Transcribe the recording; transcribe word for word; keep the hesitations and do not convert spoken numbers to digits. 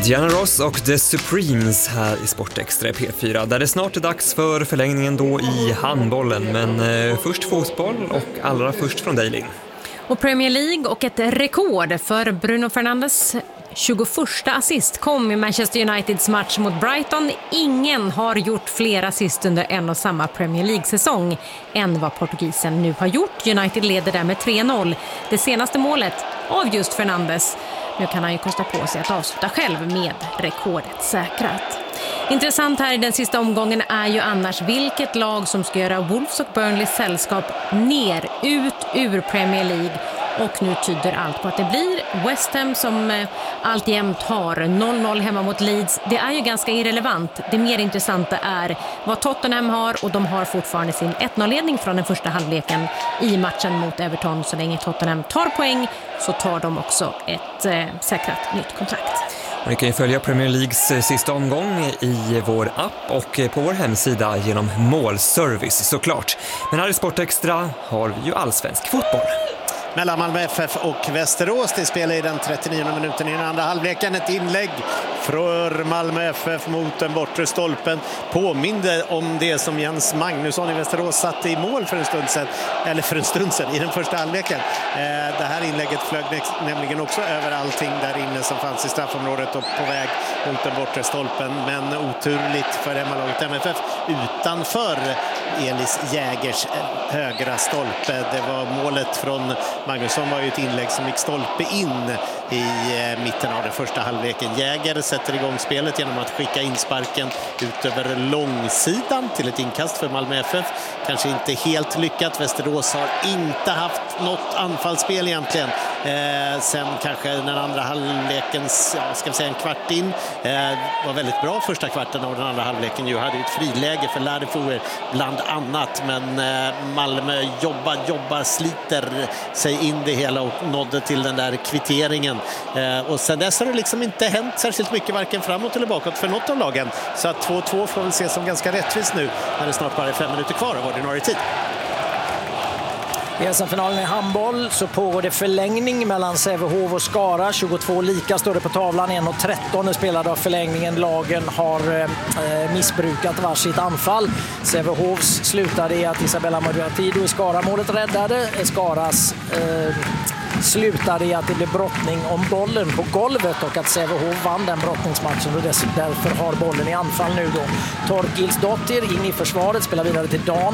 Diana Ross och The Supremes här i Sportextra P fyra, där det snart är dags för förlängningen då i handbollen. Men eh, först fotboll och allra först från Daily. Och Premier League och ett rekord för Bruno Fernandes tjugoförsta assist kom i Manchester Uniteds match mot Brighton. Ingen har gjort fler assist under en och samma Premier League-säsong än vad portugisen nu har gjort. United leder där med tre noll. Det senaste målet av just Fernandes. Nu kan han ju kosta på sig att avsluta själv med rekordet säkrat. Intressant här i den sista omgången är ju annars vilket lag som ska göra Wolves och Burnleys sällskap ner, ut ur Premier League. Och nu tyder allt på att det blir West Ham som eh, alltjämt har noll noll hemma mot Leeds. Det är ju ganska irrelevant. Det mer intressanta är vad Tottenham har, och de har fortfarande sin ett noll-ledning från den första halvleken i matchen mot Everton. Så länge Tottenham tar poäng så tar de också ett eh, säkrat nytt kontrakt. Ni kan ju följa Premier Leagues sista omgång i vår app och på vår hemsida genom målservice såklart. Men här i Sportextra har vi ju allsvensk fotboll. Mellan Malmö F F och Västerås. Det spelar i den trettionionde minuten i den andra halvleken. Ett inlägg för Malmö F F mot den bortre stolpen. Påminde om det som Jens Magnusson i Västerås satte i mål för en stund sedan. Eller för en stund sedan i den första halvleken. Det här inlägget flög nämligen också över allting där inne som fanns i straffområdet och på väg mot den bortre stolpen. Men oturligt för hemmalaget M F F utanför Elis Jägers högra stolpe. Det var målet från Magnusson, var ju ett inlägg som gick stolpe in i mitten av den första halvleken. Jäger sätter igång spelet genom att skicka in sparken ut över långsidan till ett inkast för Malmö F F. Kanske inte helt lyckat. Västerås har inte haft något anfallsspel egentligen. Eh, sen kanske den andra halvlekens, ja, ska vi säga en kvart in, eh, var väldigt bra första kvarten av den andra halvleken. Ju hade ju ett friläge för Lärdefoer bland annat, men eh, Malmö jobbar, jobbar, sliter sig in det hela och nådde till den där kvitteringen. Eh, och sen dess har det liksom inte hänt särskilt mycket varken framåt eller bakåt för något av lagen. Så att två två får vi se som ganska rättvist nu när det snart bara är fem minuter kvar av ordinarie tid. I S M-finalen i handboll så pågår det förlängning mellan Sävehof och Skara. tjugotvå lika står det på tavlan, en och tretton spelade av förlängningen. Lagen har eh, missbrukat varsitt anfall. Sävehofs slutade i att Isabella Modiatido i Skara-målet räddade. Skaras eh, slutade i att det blev brottning om bollen på golvet och att Sävehof vann den brottningsmatchen, och därför har bollen i anfall nu då. Torgils Dottir in i försvaret, spelar vidare till Dan.